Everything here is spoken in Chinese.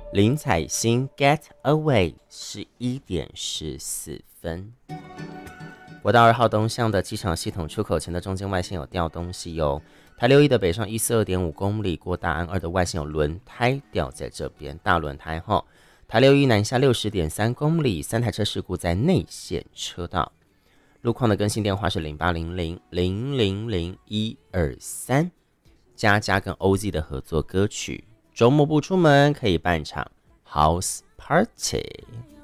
林采欣 Get Away 11:14。国道2号东向的机场系统出口前的中间外线有掉东西哦。台6E的北上142.5公里过大安2的外线有轮胎掉在这边，大轮胎哈。台6E南下60.3公里，3台车事故在内线车道。路况的更新电话是0800000123。佳佳跟 OZ 的合作歌曲，周末不出门可以办场 House Party。